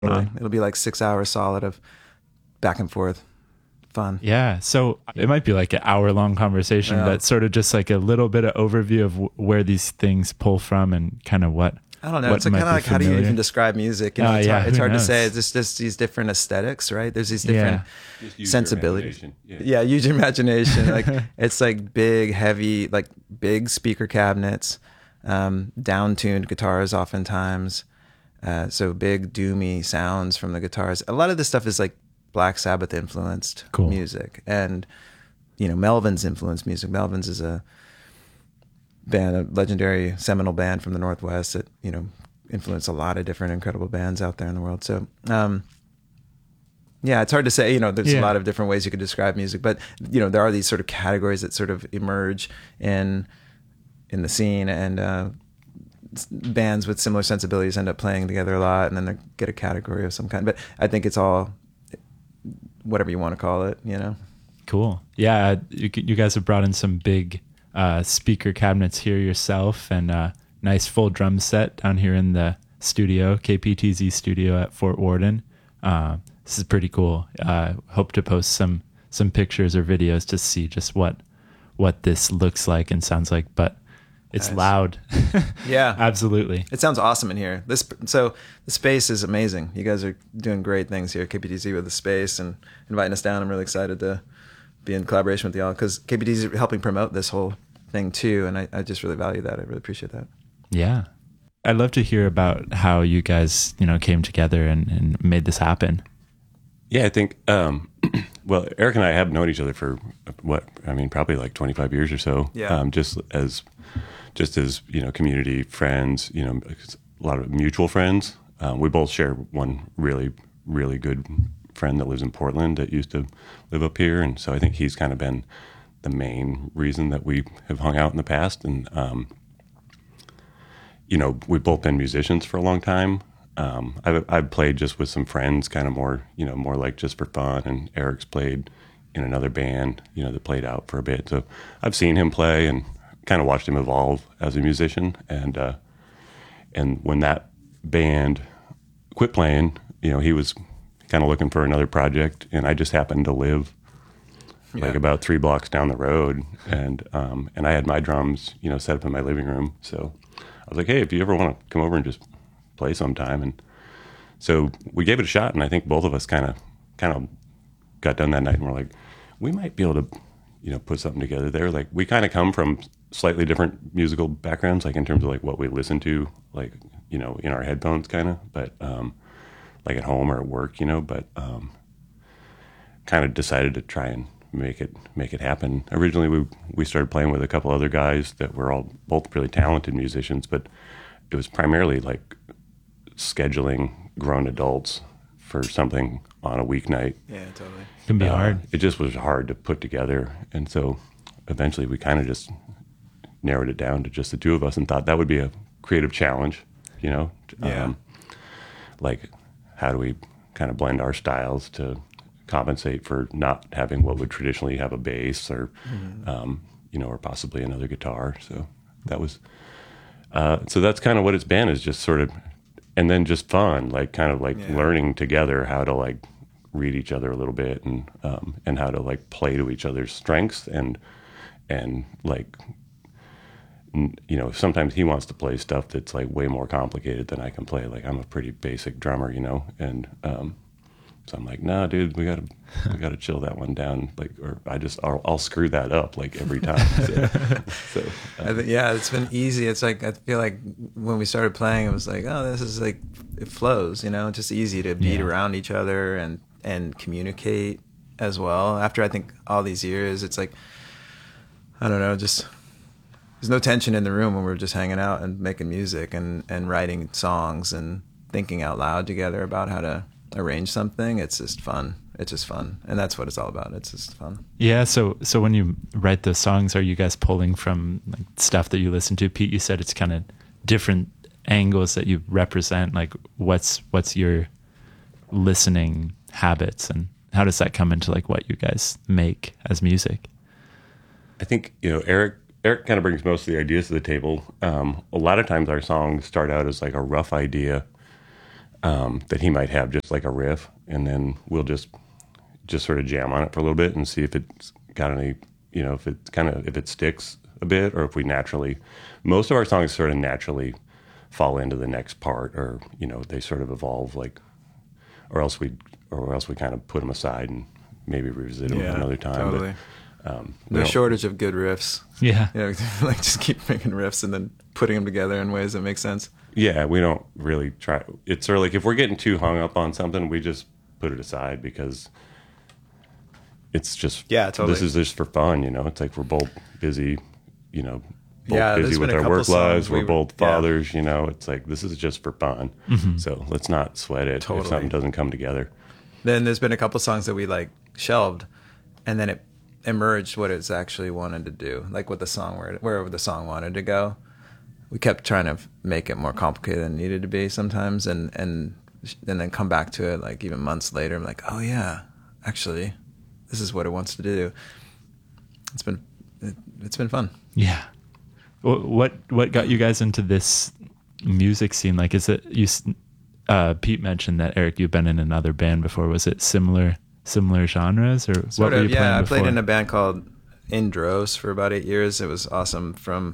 It'll be like 6 hours solid of back and forth fun. Yeah. So it might be like an hour long conversation, Yeah. but sort of just like a little bit of overview of where these things pull from and kind of what. I don't know. What It's kind might of be like, how do you familiar. even describe music? You know, it's Who hard to knows? say. It's just these different aesthetics, right? There's these different Just use your sensibilities. imagination. Yeah, use your imagination. Like it's like big, heavy, like big speaker cabinets, down-tuned guitars oftentimes. So big, doomy sounds from the guitars. A lot of this stuff is like Black Sabbath influenced Cool. music, and Melvins influenced music. Melvins is a band, a legendary seminal band from the Northwest that influenced a lot of different incredible bands out there in the world. So yeah, it's hard to say. There's a lot of different ways you could describe music, but there are these sort of categories that sort of emerge in the scene, and bands with similar sensibilities end up playing together a lot, and then they get a category of some kind. But I think it's all whatever you want to call it. Cool. Yeah. You guys have brought in some big speaker cabinets here yourself, and a nice full drum set down here in the studio, KPTZ studio at Fort Worden. This is pretty cool. Hope to post some pictures or videos to see just what this looks like and sounds like, but it's Nice. loud. Yeah. Absolutely. It sounds awesome in here. So the space is amazing. You guys are doing great things here at KPTZ with the space and inviting us down. I'm really excited to be in collaboration with y'all, because KPTZ is helping promote this whole thing too, and I just really value that. I really appreciate that. Yeah. I'd love to hear about how you guys, came together and made this happen. Yeah, I think, well, Eric and I have known each other for probably like 25 years or so. Yeah. Just as community friends, a lot of mutual friends. We both share one really, really good friend that lives in Portland that used to live up here. And so I think he's kind of been the main reason that we have hung out in the past. And, we've both been musicians for a long time. I've played just with some friends, kind of more like just for fun. And Eric's played in another band, that played out for a bit. So I've seen him play and kind of watched him evolve as a musician. And when that band quit playing, he was kind of looking for another project, and I just happened to live like about 3 blocks down the road, and I had my drums, set up in my living room. So I was like, hey, if you ever want to come over and just play sometime. And so we gave it a shot, and I think both of us kind of got done that night, and we're like, we might be able to, put something together there. Like, we kind of come from slightly different musical backgrounds, like in terms of like what we listen to, like, in our headphones kind of, but like at home or at work, but kind of decided to try and make it happen. Originally, we started playing with a couple other guys that were all both really talented musicians, but it was primarily like scheduling grown adults for something on a weeknight. Yeah, totally. It can be hard. It just was hard to put together, and so eventually we kind of just narrowed it down to just the two of us and thought that would be a creative challenge, Yeah. Like, how do we kind of blend our styles to compensate for not having what would traditionally have a bass or, or possibly another guitar. So that was, so that's kind of what it's been, is just sort of, and then just fun, like kind of like learning together how to like read each other a little bit, and how to like play to each other's strengths, and like, sometimes he wants to play stuff that's like way more complicated than I can play. Like, I'm a pretty basic drummer, and so I'm like, nah, dude, we gotta chill that one down. Like, or I'll screw that up like every time. So I think, it's been easy. It's like, I feel like when we started playing, it was like, oh, this is like, it flows, it's just easy to beat around each other and communicate as well. After, I think, all these years, it's like, I don't know, just, there's no tension in the room when we're just hanging out and making music and writing songs and thinking out loud together about how to arrange something. It's just fun. It's just fun. And that's what it's all about. It's just fun. Yeah. So when you write those songs, are you guys pulling from like stuff that you listen to? Pete, you said it's kind of different angles that you represent. Like, what's your listening habits, and how does that come into like what you guys make as music? I think, Eric kind of brings most of the ideas to the table. A lot of times our songs start out as like a rough idea, that he might have just like a riff, and then we'll just sort of jam on it for a little bit and see if it's got any, if it sticks a bit, or if we naturally, most of our songs sort of naturally fall into the next part, or they sort of evolve, like, or else we kind of put them aside and maybe revisit them another time. Totally. But, no shortage of good riffs. Yeah. Like just keep making riffs and then putting them together in ways that make sense. Yeah, we don't really try. It's sort of like if we're getting too hung up on something, we just put it aside, because it's just, totally. This is just for fun, It's like we're both busy, busy there's with been a our work couple lives. songs We're both fathers, It's like, this is just for fun. Mm-hmm. So let's not sweat it if something doesn't come together. Then there's been a couple songs that we like shelved, and then it emerged what it's actually wanted to do, like what the song wherever the song wanted to go. We kept trying to make it more complicated than it needed to be sometimes, and then come back to it like even months later. I'm like, oh yeah, actually, this is what it wants to do. It's been fun. Yeah. What got you guys into this music scene? Like, is it Pete mentioned that, Eric, you've been in another band before. Was it similar genres, or Sort what were of, you playing I before? played in a band called Indros for about 8 years. It was awesome from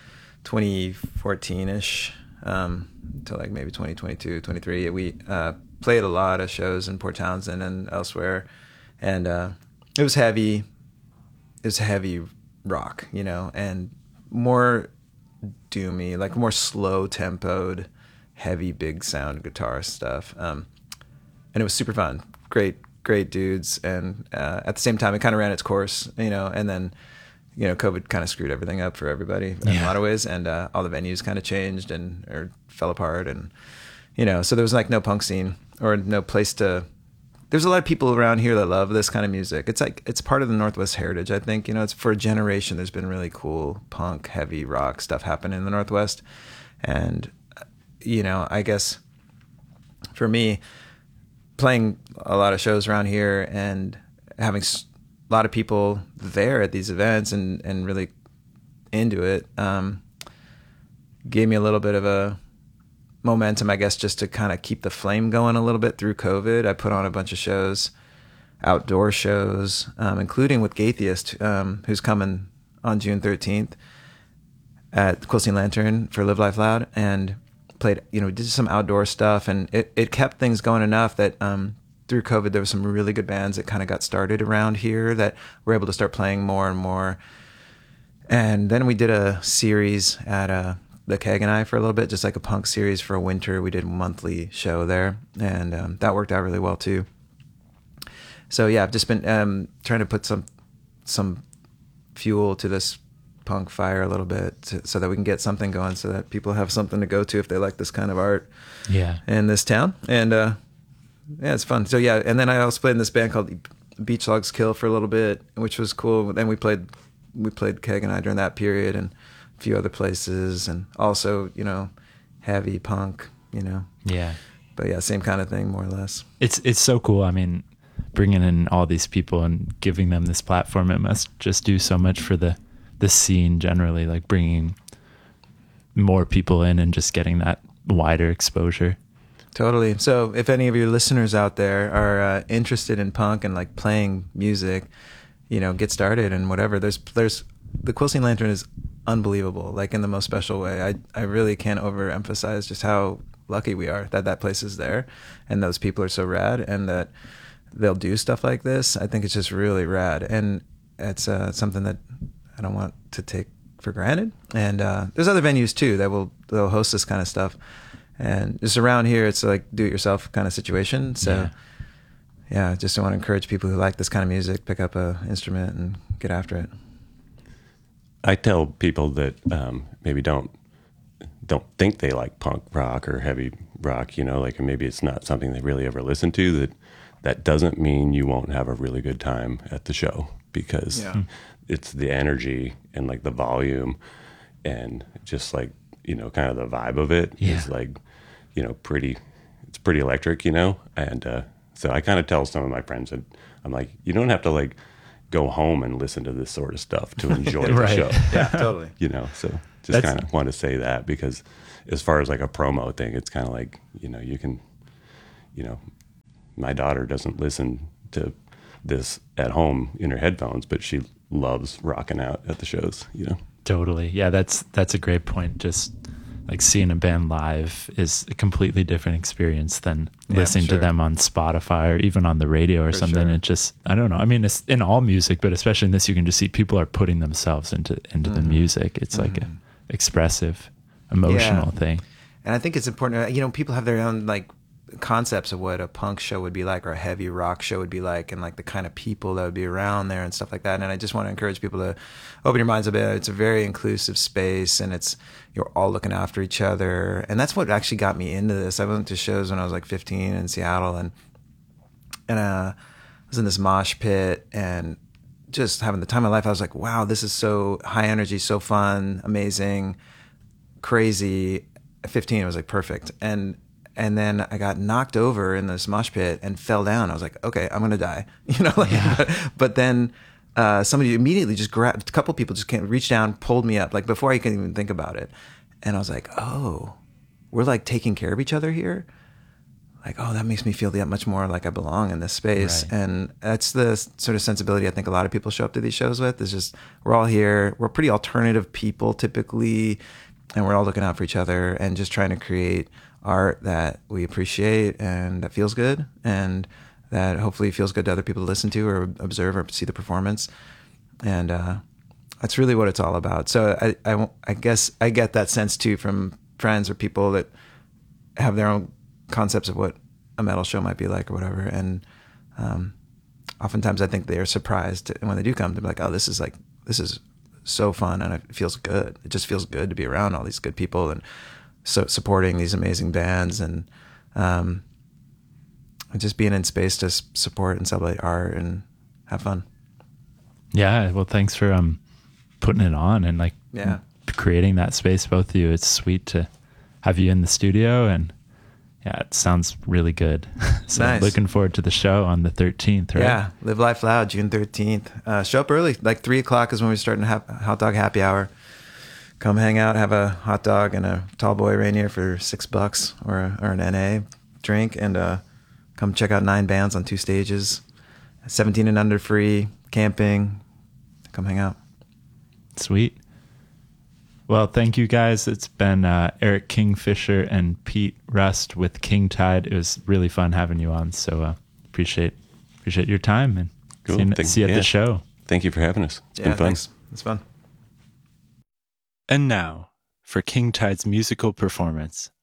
2014-ish to like maybe 2022, 23. We played a lot of shows in Port Townsend and elsewhere, and it was heavy. It was heavy rock, and more doomy, like more slow tempoed, heavy, big sound guitar stuff. And it was super fun. Great dudes. And at the same time, it kind of ran its course, and then, COVID kind of screwed everything up for everybody in a lot of ways. And all the venues kind of changed or fell apart. And, so there was like no punk scene or no place to... There's a lot of people around here that love this kind of music. It's like, it's part of the Northwest heritage, I think. It's for a generation, there's been really cool punk, heavy rock stuff happening in the Northwest. And, I guess for me, playing a lot of shows around here and having a lot of people there at these events and really into it, gave me a little bit of a momentum, I guess, just to kind of keep the flame going a little bit through COVID. I put on a bunch of shows, outdoor shows, including with Gatheist, who's coming on June 13th at Quilcene Lantern for Live Life Loud, and played, did some outdoor stuff, and it kept things going enough that through COVID there were some really good bands that kind of got started around here that were able to start playing more and more. And then we did a series at the Keg and I for a little bit, just like a punk series for a winter. We did a monthly show there, and that worked out really well too. So yeah, I've just been trying to put some fuel to this punk fire a little bit so that we can get something going, so that people have something to go to if they like this kind of art in this town. And yeah, it's fun. So yeah, and then I also played in this band called Beach Logs Kill for a little bit, which was cool. Then we played Keg and I during that period, and a few other places, and also heavy punk, Yeah. But yeah, same kind of thing, more or less. It's so cool. I mean, bringing in all these people and giving them this platform, it must just do so much for the scene generally, like bringing more people in and just getting that wider exposure. Totally. So if any of your listeners out there are interested in punk and like playing music, get started and whatever. There's the Quilcene Lantern is unbelievable, like in the most special way. I really can't overemphasize just how lucky we are that place is there, and those people are so rad, and that they'll do stuff like this. I think it's just really rad, and it's something that I don't want to take for granted. And there's other venues too they'll host this kind of stuff, and just around here it's like do-it-yourself kind of situation. So yeah, just want to encourage people who like this kind of music, pick up a instrument and get after it. I tell people that maybe don't think they like punk rock or heavy rock, like maybe it's not something they really ever listen to, that doesn't mean you won't have a really good time at the show, because it's the energy and like the volume and just like, kind of the vibe of it is like, it's pretty electric, and so I kind of tell some of my friends that I'm like, you don't have to like go home and listen to this sort of stuff to enjoy the show. Yeah, totally. So just kind of want to say that, because as far as like a promo thing, it's kind of like, you can you know, my daughter doesn't listen to this at home in her headphones, but she loves rocking out at the shows, you know? Totally. Yeah, that's a great point. Just like seeing a band live is a completely different experience than listening to them on Spotify or even on the radio or something. It just, I don't know. I mean, it's in all music, but especially in this, you can just see people are putting themselves into the music. It's like a expressive, emotional thing. And I think it's important, you know, people have their own like concepts of what a punk show would be like or a heavy rock show would be like, and like the kind of people that would be around there and stuff like that. And I just want to encourage people to open your minds a bit. It's a very inclusive space, and you're all looking after each other. And that's what actually got me into this. I went to shows when I was like 15 in Seattle, and I was in this mosh pit and just having the time of my life. I was like, wow, this is so high energy, so fun, amazing, crazy. At 15, it was like perfect. And then I got knocked over in this mosh pit and fell down. I was like, okay, I'm gonna die, you know. Like, but then somebody immediately just grabbed. A couple people just came, reached down, pulled me up, like before I could even think about it. And I was like, oh, we're like taking care of each other here. Like, oh, that makes me feel that much more like I belong in this space. Right. And that's the sort of sensibility I think a lot of people show up to these shows with. Is just we're all here. We're pretty alternative people typically, and we're all looking out for each other and just trying to create art that we appreciate and that feels good, and that hopefully feels good to other people to listen to or observe or see the performance. And that's really what it's all about. So I guess I get that sense too from friends or people that have their own concepts of what a metal show might be like or whatever. And oftentimes I think they are surprised when they do come to be like, oh, this is so fun and it feels good. It just feels good to be around all these good people and so supporting these amazing bands, and just being in space to support and celebrate art and have fun. Yeah. Well, thanks for putting it on and like creating that space, both of you. It's sweet to have you in the studio, and it sounds really good. So nice. Looking forward to the show on the 13th, right? Yeah. Live Life Loud, June 13th. Show up early, like 3:00 is when we're starting to have hot dog happy hour. Come hang out, have a hot dog and a tall boy Rainier for $6 or an NA drink, and come check out 9 bands on 2 stages, 17 and under free, camping. Come hang out. Sweet. Well, thank you guys. It's been Eric Kingfisher and Pete Rust with King Tide. It was really fun having you on. So appreciate your time, and cool. see you at the show. Thank you for having us. It's been fun. Thanks. It's fun. And now, for King Tide's musical performance,